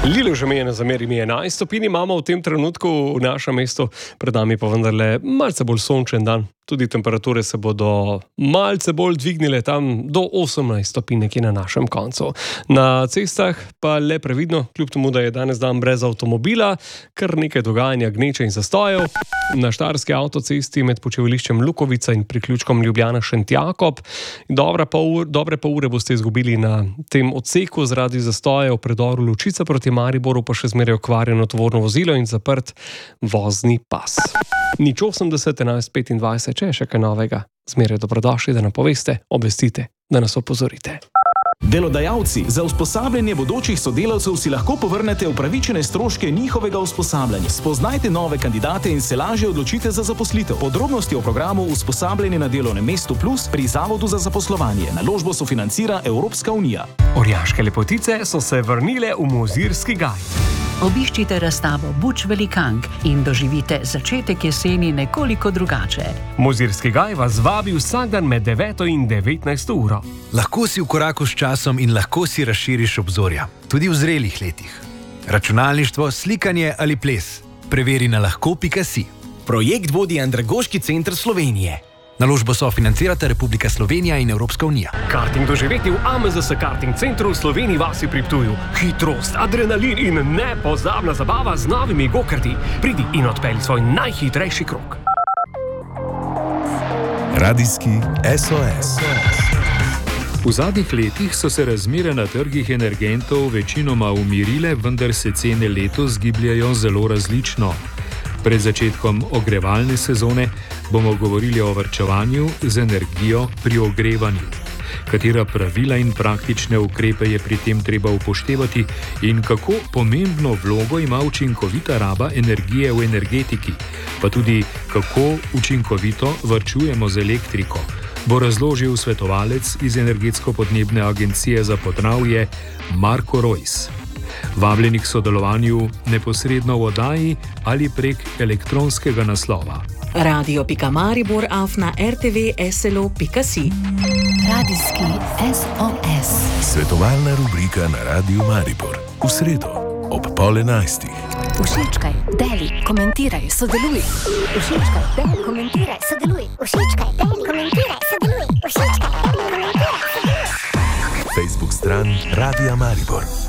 Lilo že meje na zameri mi 11 stopinj, imamo v tem trenutku v našem mestu, pred nami pa vendarle malce bolj sončen dan. Tudi temperature se bodo malce bolj dvignile, tam do 18 stopinj nekje na našem koncu. Na cestah pa le previdno, kljub temu, da je danes dan brez avtomobila, kar nekaj dogajanja, gneče in zastojev. Na štajerski avtocesti med počivališčem Lukovica in priključkom Ljubljana-Šentjakob. Dobre pol ure boste izgubili na tem odseku zaradi zastojev, predoru Lučica proti Mariboru pa še zmeraj okvarjeno tovorno vozilo in zaprt vozni pas. Nič 80 11 25, če je še kaj novega, zmeraj dobrodošli, da nam poveste, obvestite, da nas opozorite. Delodajalci, za usposabljanje bodočih sodelavcev si lahko povrnete upravičene stroške njihovega usposabljanja. Spoznajte nove kandidate in se lažje odločite za zaposlitev. Podrobnosti o programu Usposabljanje na delovnem mestu Plus pri Zavodu za zaposlovanje. Naložbo sofinancira Evropska unija. Orjaške lepotice so se vrnile v Mozirski gaj. Obiščite razstavo Buč Velikank in doživite začetek jeseni nekoliko drugače. Mozirski gaj vas vabi vsak dan med 9 in 19 uro. Lahko si v koraku s časom in lahko si razširiš obzorja, tudi v zrelih letih. Računalništvo, slikanje ali ples. Preveri na lahko.si. Projekt vodi Andragoški center Slovenije. Naložbo sofinancirata Republika Slovenija in Evropska unija. Karting doživeti v AMZS Karting centru v Sloveniji vasi pri Ptuju. Hitrost, adrenalin in nepozabna zabava z novimi go-karti. Pridi in odpelji svoj najhitrejši krog. Radijski SOS. V zadnjih letih so se razmere na trgih energentov večinoma umirile, vendar se cene letos gibljajo zelo različno. Pred začetkom ogrevalne sezone bomo govorili o varčevanju z energijo pri ogrevanju. Katera pravila in praktične ukrepe je pri tem treba upoštevati in kako pomembno vlogo ima učinkovita raba energije v energetiki, pa tudi kako učinkovito varčujemo z elektriko, bo razložil svetovalec iz Energetsko-podnebne agencije za podravje Marko Rojs. Vabljeni k sodelovanju neposredno v oddaji ali prek elektronskega naslova. radio.maribor@rtv.slo.si. Radijski SOS. Svetovalna rubrika na Radiu Maribor. V sredo ob 10:30. Všečkaj, deli, komentiraj, sodeluj. Všečkaj, deli, komentiraj, sodeluj. Všečkaj, deli, komentiraj, sodeluj. Všečkaj, deli, komentiraj, sodeluj. Facebook stran Radia Maribor.